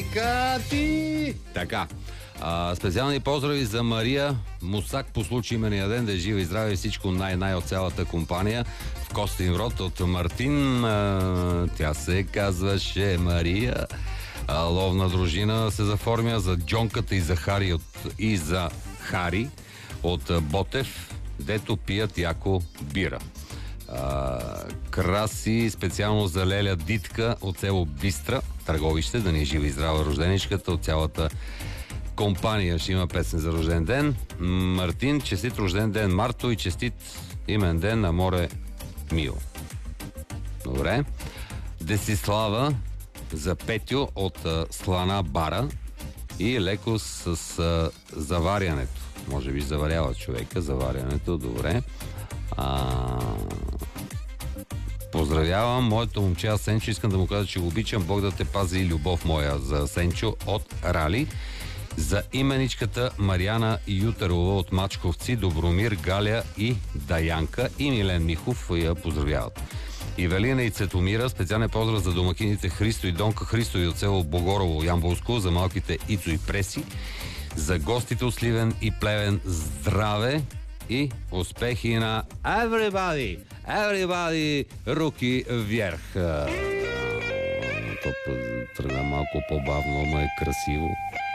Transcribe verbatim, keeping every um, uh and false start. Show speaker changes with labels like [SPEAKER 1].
[SPEAKER 1] Кати! Така. А, специални поздрави за Мария Мусак по случай имения ден, да е жива и здраве, всичко най-най от цялата компания в Костин род от Мартин. А, тя се казваше Мария. А, ловна дружина се заформя за Джонката и за Хари от, и за Хари от Ботев, дето пият яко бира. А, краси специално за Леля Дитка от село Бистра, Търговище, да ни е жива и здрава рожденичката от цялата компания. Ще има песен за рожден ден. Мартин, честит рожден ден Марто и честит имен ден на море Мио. Добре. Десислава за Петю от а, Слана Бара и леко с а, заварянето. Може би заварява човека, заварянето, добре. А... Поздравявам моето момче Асенчо, искам да му кажа, че го обичам, Бог да те пази и любов моя за Асенчо от Рали. За именичката Мариана Ютерова от Мачковци, Добромир, Галя и Даянка и Милен Михов я поздравяват. Ивелина и Цетомира, специален поздрав за домакините Христо и Донка Христови от село Богорово, Ямболско, за малките Ицо и Преси, за гостите от Сливен и Плевен, здраве и успехи на everybody, everybody, руки вверх. То тръгна малко по-бавно, но е красиво.